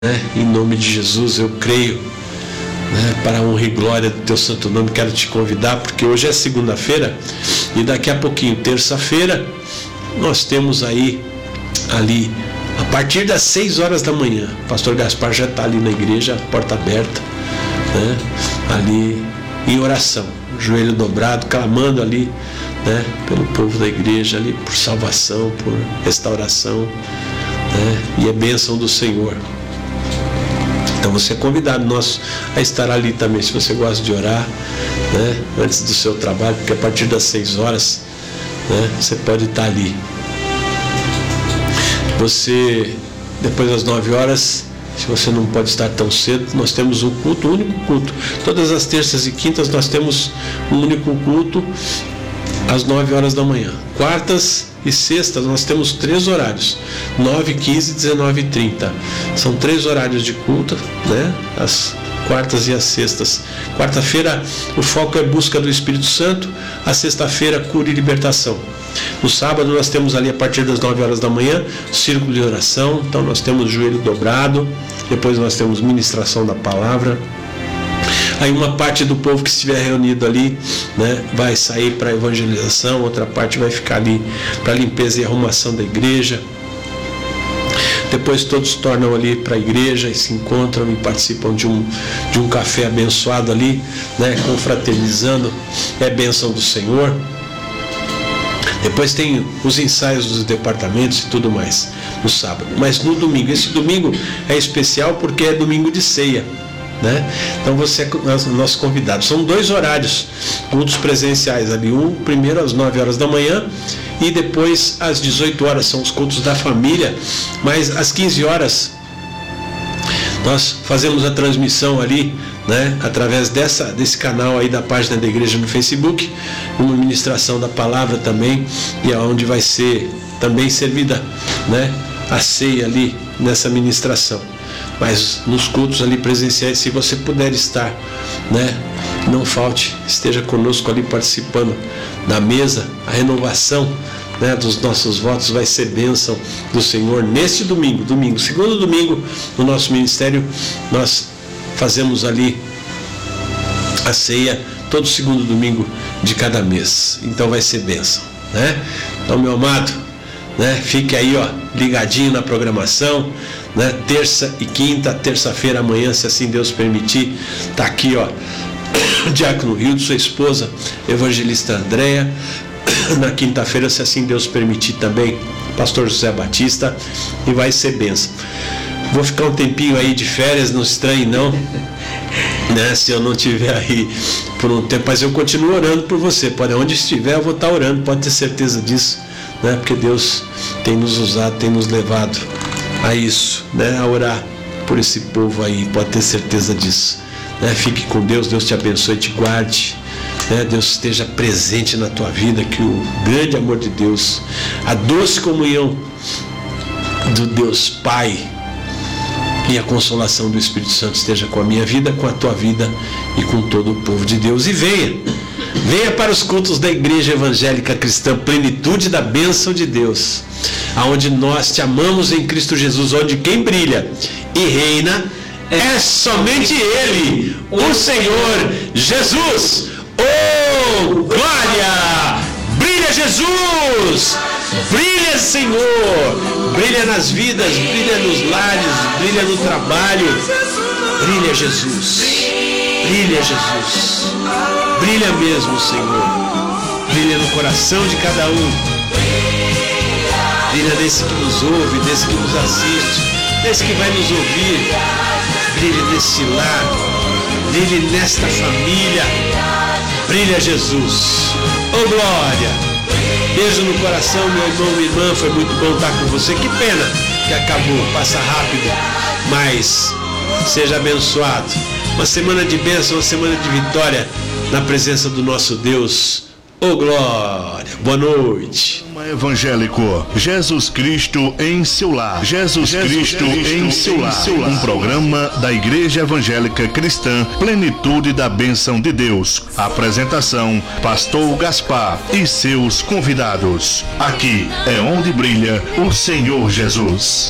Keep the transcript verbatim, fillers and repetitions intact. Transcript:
né? Em nome de Jesus, eu creio, né? Para a honra e glória do teu santo nome, quero te convidar, porque hoje é segunda-feira e daqui a pouquinho, terça-feira, nós temos aí, ali, a partir das seis horas da manhã, o pastor Gaspar já está ali na igreja, porta aberta, né? Ali em oração, joelho dobrado, clamando ali, né? Pelo povo da igreja, ali por salvação, por restauração, né? E é bênção do Senhor. Então você é convidado nosso a estar ali também, se você gosta de orar, né? Antes do seu trabalho, porque a partir das seis horas, né? Você pode estar ali. Você, depois das nove horas, se você não pode estar tão cedo, nós temos um culto, um único culto. Todas as terças e quintas nós temos um único culto às nove horas da manhã. Quartas e sextas nós temos três horários, nove, quinze, dezenove e trinta. São três horários de culto, né? As quartas e as sextas. Quarta-feira o foco é busca do Espírito Santo, a sexta-feira cura e libertação. No sábado nós temos ali a partir das nove horas da manhã círculo de oração, então nós temos joelho dobrado, depois nós temos ministração da palavra. Aí uma parte do povo que estiver reunido ali, né, vai sair para evangelização, outra parte vai ficar ali para limpeza e arrumação da igreja. Depois todos tornam ali para a igreja e se encontram e participam de um, de um café abençoado ali, né, confraternizando, é bênção do Senhor. Depois tem os ensaios dos departamentos e tudo mais no sábado. Mas no domingo, esse domingo é especial porque é domingo de ceia, né? Então você é nosso convidado. São dois horários, cultos presenciais ali. Um primeiro às nove horas da manhã e depois às dezoito horas, são os cultos da família. Mas às quinze horas nós fazemos a transmissão ali, né, através dessa, desse canal aí da página da igreja no Facebook, uma ministração da palavra também, e aonde vai ser também servida, né, a ceia ali nessa ministração. Mas nos cultos ali presenciais, se você puder estar, né, não falte, esteja conosco ali participando da mesa, a renovação, né, dos nossos votos vai ser bênção do Senhor neste domingo, domingo, segundo domingo no nosso ministério, nós fazemos ali a ceia todo segundo domingo de cada mês, então vai ser bênção, né? Então, meu amado, né, fique aí, ó, ligadinho na programação, né? Terça e quinta, terça-feira, amanhã, se assim Deus permitir, tá aqui, ó, Diácono Hildo, sua esposa, evangelista Andréia. Na quinta-feira, se assim Deus permitir também, pastor José Batista, e vai ser bênção. Vou ficar um tempinho aí de férias, não estranhe não, né, se eu não estiver aí por um tempo, mas eu continuo orando por você, pode, onde estiver eu vou estar orando, pode ter certeza disso, né, porque Deus tem nos usado, tem nos levado a isso, né, a orar por esse povo aí, pode ter certeza disso, né, fique com Deus, Deus te abençoe, te guarde, né, Deus esteja presente na tua vida, que o grande amor de Deus, a doce comunhão do Deus Pai e a consolação do Espírito Santo esteja com a minha vida, com a tua vida e com todo o povo de Deus. E venha, venha para os cultos da Igreja Evangélica Cristã, plenitude da bênção de Deus, aonde nós te amamos em Cristo Jesus, onde quem brilha e reina é somente Ele, o Senhor Jesus. Oh, glória! Brilha Jesus! Brilha, Senhor! Brilha nas vidas, brilha nos lares, brilha no trabalho. Brilha, Jesus! Brilha, Jesus! Brilha mesmo, Senhor! Brilha no coração de cada um. Brilha desse que nos ouve, desse que nos assiste, desse que vai nos ouvir. Brilha nesse lar. Brilhe nesta família. Brilha, Jesus! Oh, glória! Beijo no coração, meu irmão, minha irmã, foi muito bom estar com você. Que pena que acabou, passa rápido, mas seja abençoado. Uma semana de bênção, uma semana de vitória na presença do nosso Deus. Oh, glória! Boa noite! Evangélico, Jesus Cristo em seu lar. Jesus, Jesus Cristo, Cristo em seu lar. Um programa da Igreja Evangélica Cristã, plenitude da bênção de Deus. Apresentação, Pastor Gaspar e seus convidados. Aqui é onde brilha o Senhor Jesus.